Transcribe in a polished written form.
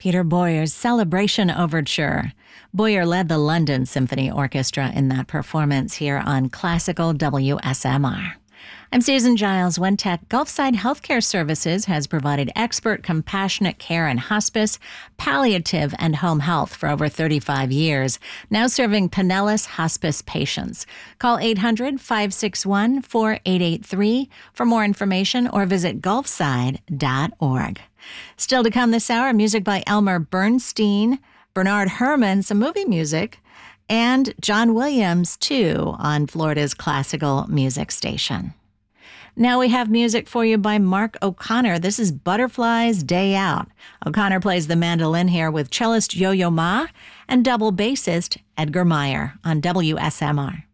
Peter Boyer's Celebration Overture. Boyer led the London Symphony Orchestra in that performance here on Classical WSMR. I'm Susan Giles. OneTech Gulfside Healthcare Services has provided expert compassionate care in hospice, palliative, and home health for over 35 years, now serving Pinellas hospice patients. Call 800-561-4883 for more information or visit gulfside.org. Still to come this hour, music by Elmer Bernstein, Bernard Herrmann, some movie music, and John Williams, too, on Florida's classical music station. Now we have music for you by Mark O'Connor. This is Butterfly's Day Out. O'Connor plays the mandolin here with cellist Yo-Yo Ma and double bassist Edgar Meyer on WSMR.